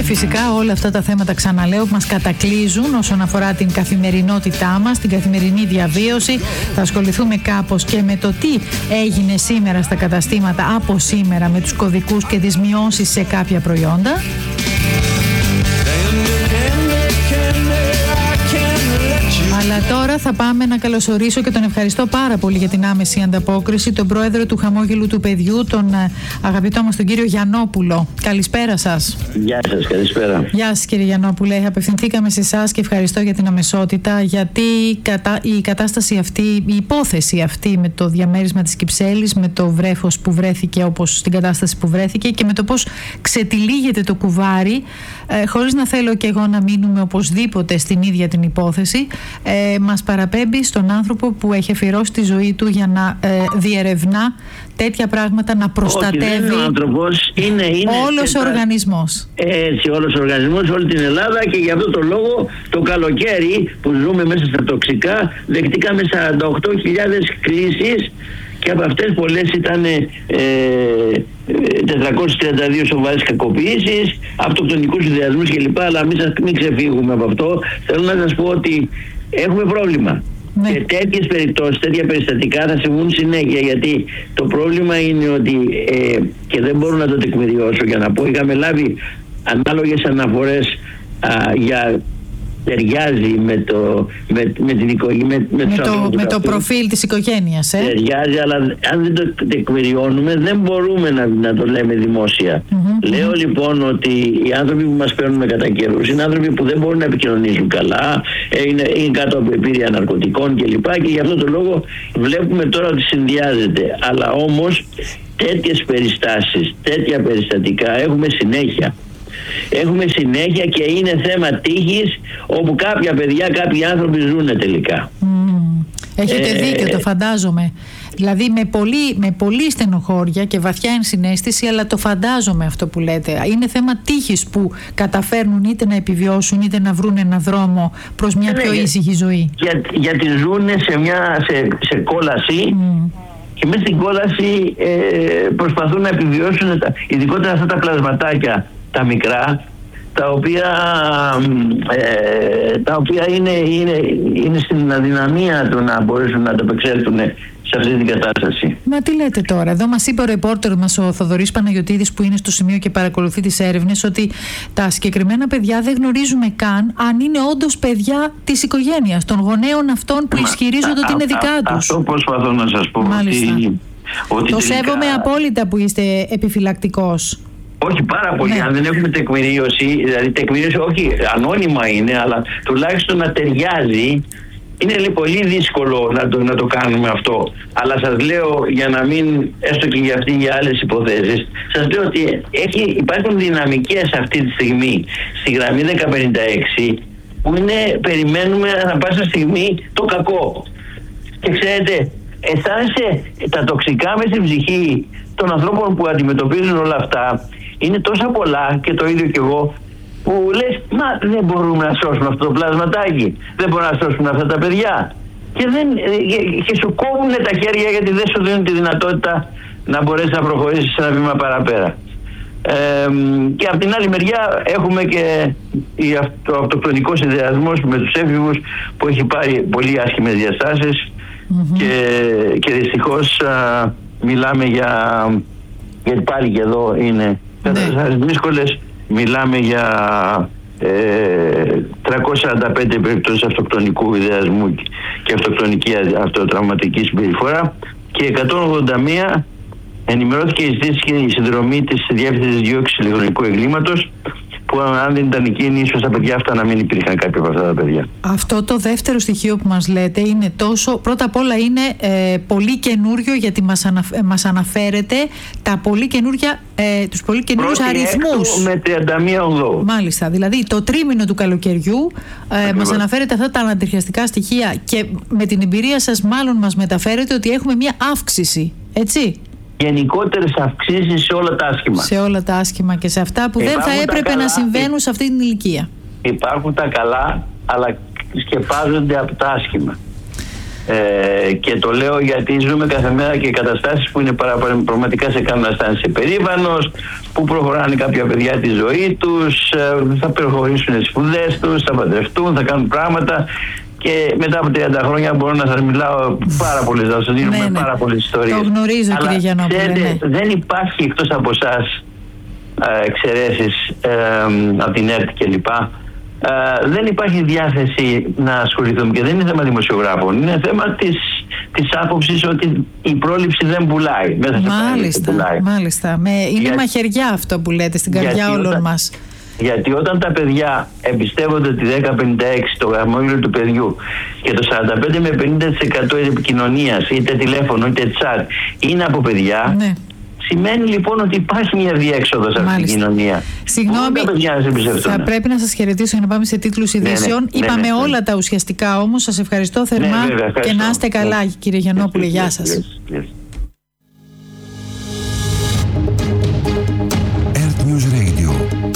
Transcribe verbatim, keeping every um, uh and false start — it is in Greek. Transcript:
Και φυσικά όλα αυτά τα θέματα, ξαναλέω, που μας κατακλείζουν όσον αφορά την καθημερινότητά μας, την καθημερινή διαβίωση. Θα ασχοληθούμε κάπως και με το τι έγινε σήμερα στα καταστήματα από σήμερα, με τους κωδικούς και τις μειώσεις σε κάποια προϊόντα. Αλλά τώρα θα πάμε να καλωσορίσω και τον ευχαριστώ πάρα πολύ για την άμεση ανταπόκριση, τον πρόεδρο του Χαμόγελου του Παιδιού, τον αγαπητό μας τον κύριο Γιαννόπουλο. Καλησπέρα σας. Γεια σας, καλησπέρα. Γεια σας κύριε Γιαννόπουλε, απευθυνθήκαμε σε εσάς και ευχαριστώ για την αμεσότητα, γιατί η κατάσταση αυτή, η υπόθεση αυτή με το διαμέρισμα της Κυψέλης, με το βρέφος που βρέθηκε όπως στην κατάσταση που βρέθηκε και με το πώς ξετυλίγεται το κουβάρι, ε, χωρίς να θέλω και εγώ να μείνουμε οπωσδήποτε στην ίδια την υπόθεση, Ε, μας παραπέμπει στον άνθρωπο που έχει αφιερώσει τη ζωή του για να ε, διερευνά τέτοια πράγματα, να προστατεύει. Όχι, δεν είναι ο άνθρωπος, είναι, είναι όλος ο οργανισμός. Έτσι, όλος ο οργανισμός, όλη την Ελλάδα, και γι' αυτό το λόγο το καλοκαίρι που ζούμε μέσα στα τοξικά δεχτήκαμε σαράντα οκτώ χιλιάδες κλήσεις και από αυτές πολλές ήταν ε, τετρακόσιες τριάντα δύο σοβαρές κακοποιήσεις, αυτοκτονικούς ιδεασμούς κλπ. Αλλά μην, σας, μην ξεφύγουμε από αυτό. Θέλω να σας πω ότι έχουμε πρόβλημα. Ναι. Και τέτοιες περιπτώσεις, τέτοια περιστατικά θα συμβούν συνέχεια, γιατί το πρόβλημα είναι ότι ε, και δεν μπορώ να το τεκμηριώσω για να πω, είχαμε λάβει ανάλογες αναφορές α, για ταιριάζει με το, με, με την οικογένεια, με, με, με, το, με το αυτούς. προφίλ της οικογένειας. Ε? Ταιριάζει, αλλά αν δεν το τεκμηριώνουμε δεν μπορούμε να, να το λέμε δημόσια. Mm-hmm. Λέω mm-hmm. λοιπόν ότι οι άνθρωποι που μας παίρνουν κατά καιρούς είναι άνθρωποι που δεν μπορούν να επικοινωνήσουν καλά, είναι, είναι κάτω από επίρρεια ναρκωτικών κλπ. Και, και γι' αυτό το λόγο βλέπουμε τώρα ότι συνδυάζεται. Αλλά όμως τέτοιες περιστάσεις, τέτοια περιστατικά έχουμε συνέχεια. Έχουμε συνέχεια και είναι θέμα τύχης, όπου κάποια παιδιά, κάποιοι άνθρωποι ζουν τελικά. Mm. Έχετε ε, δίκιο, το φαντάζομαι. Δηλαδή με πολύ, με πολύ στενοχώρια και βαθιά ενσυναίσθηση, αλλά το φαντάζομαι αυτό που λέτε. Είναι θέμα τύχης που καταφέρνουν είτε να επιβιώσουν είτε να βρουν ένα δρόμο προς μια πιο ήσυχη ζωή. Για, γιατί ζουν σε, μια, σε, σε κόλαση. Mm. Και μέσα στην κόλαση ε, προσπαθούν να επιβιώσουν, ειδικότερα αυτά τα πλασματάκια τα μικρά, τα οποία, ε, τα οποία είναι, είναι, είναι στην αδυναμία του να μπορέσουν να ανταπεξέλθουν σε αυτή την κατάσταση. Μα τι λέτε τώρα? Εδώ μας είπε ο ρεπόρτερ μας, ο Θοδωρής Παναγιωτίδης, που είναι στο σημείο και παρακολουθεί τις έρευνες, ότι τα συγκεκριμένα παιδιά δεν γνωρίζουμε καν αν είναι όντως παιδιά της οικογένειας, των γονέων αυτών που Μα, ισχυρίζονται α, ότι είναι δικά α, τους. Αυτό προσπαθώ να σας πω. Ότι, ότι το τελικά... σέβομαι απόλυτα που είστε επιφυλακτικός. Όχι, πάρα πολύ. Ναι. Αν δεν έχουμε τεκμηρίωση, δηλαδή τεκμηρίωση όχι ανώνυμα είναι, αλλά τουλάχιστον να ταιριάζει, είναι λέει, πολύ δύσκολο να το, να το κάνουμε αυτό. Αλλά σας λέω, για να μην, έστω και για αυτή για άλλες υποθέσεις, σας λέω ότι έχει, υπάρχουν δυναμικές αυτή τη στιγμή στη γραμμή δέκα πενήντα έξι που είναι, περιμένουμε ανά πάσα στιγμή το κακό. Και ξέρετε, αισθάνεσαι τα τοξικά μες στην ψυχή των ανθρώπων που αντιμετωπίζουν όλα αυτά. Είναι τόσα πολλά, και το ίδιο κι εγώ, που λες, μα δεν μπορούμε να σώσουμε αυτό το πλασματάκι, δεν μπορούμε να σώσουμε αυτά τα παιδιά. Και, δεν, και σου κόβουν τα χέρια, γιατί δεν σου δίνουν τη δυνατότητα να μπορέσεις να προχωρήσεις σε ένα βήμα παραπέρα. Ε, και από την άλλη μεριά έχουμε και το αυτοκτονικό συνδυασμός με τους έφηβους, που έχει πάρει πολύ άσχημες διαστάσεις. Mm-hmm. και, και δυστυχώς α, μιλάμε για, γιατί πάλι και εδώ είναι καταστάσεις ναι. δύσκολες. Μιλάμε για ε, τριακόσιες σαράντα πέντε περιπτώσεις αυτοκτονικού ιδεασμού και αυτοκτονική αυτοτραυματική συμπεριφορά, και εκατόν ογδόντα μία ενημερώθηκε η ζήτηση η συνδρομή της Διεύθυνσης Διώξης Ηλεκτρονικού Εγκλήματος, που αν δεν ήταν εκείνοι, ίσως τα παιδιά αυτά να μην υπήρχαν κάποια από αυτά τα παιδιά. Αυτό το δεύτερο στοιχείο που μας λέτε είναι τόσο, πρώτα απ' όλα είναι ε, πολύ καινούριο, γιατί μας, αναφ, μας αναφέρετε τα πολύ καινούρια, ε, τους πολύ καινούριους αριθμούς. Με τριάντα μία ογδόου. Μάλιστα, δηλαδή το τρίμηνο του καλοκαιριού ε, μας αναφέρετε αυτά τα ανατριχιαστικά στοιχεία, και με την εμπειρία σας μάλλον μας μεταφέρετε ότι έχουμε μια αύξηση, έτσι? Γενικότερες αυξήσεις σε όλα τα άσχημα. Σε όλα τα άσχημα και σε αυτά που υπάρχουν δεν θα έπρεπε καλά, να συμβαίνουν σε αυτή την ηλικία. Υπάρχουν τα καλά, αλλά σκεπάζονται από τα άσχημα. Ε, και το λέω γιατί ζούμε κάθε μέρα και καταστάσεις που είναι παρα, πραγματικά σε κάνουν να αισθάνεσαι περήφανος, που προχωράνε κάποια παιδιά τη ζωή τους, ε, θα προχωρήσουν στις σπουδές τους, θα παντρευτούν, θα κάνουν πράγματα. Και μετά από τριάντα χρόνια μπορώ να σας μιλάω πάρα πολλές, να σας δίνουμε ναι, ναι. πάρα πολλές ιστορίες. Το γνωρίζω, κύριε Γιαννόπουλε. Ναι. Δεν υπάρχει εκτός από εσάς εξαιρέσεις ε, από την ΕΡΤ κλπ. Ε, δεν υπάρχει διάθεση να ασχοληθούμε και δεν είναι θέμα δημοσιογράφων. Είναι θέμα της, της άποψης ότι η πρόληψη δεν πουλάει. Μέσα μάλιστα, σε πουλάει. μάλιστα. Με, είναι Για... μαχαιριά αυτό που λέτε στην καρδιά όλων όταν... μας. Γιατί όταν τα παιδιά εμπιστεύονται τη δέκα πενήντα έξι, το γραμμόκυλο του παιδιού, και το σαράντα πέντε με πενήντα τοις εκατό επικοινωνίας, είτε τηλέφωνο είτε chat, είναι από παιδιά, ναι. Σημαίνει λοιπόν ότι υπάρχει μια διέξοδο σε αυτή την κοινωνία. Συγγνώμη, θα πρέπει να σας χαιρετήσω για να πάμε σε τίτλους ειδήσεων. Ναι, ναι, Είπαμε ναι, ναι, ναι. όλα τα ουσιαστικά όμως. Σας ευχαριστώ θερμά ναι, βέβαια, ευχαριστώ. Και να είστε καλά, κύριε Γιαννόπουλε. Γεια σας. Yes, yes, yes.